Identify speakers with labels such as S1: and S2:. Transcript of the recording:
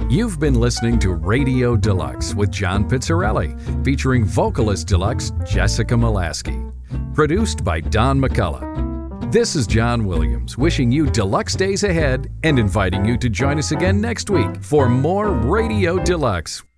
S1: You've been listening to Radio Deluxe with John Pizzarelli, featuring vocalist deluxe Jessica Molaski. Produced by Don McCullough. This is John Williams, wishing you deluxe days ahead and inviting you to join us again next week for more Radio Deluxe.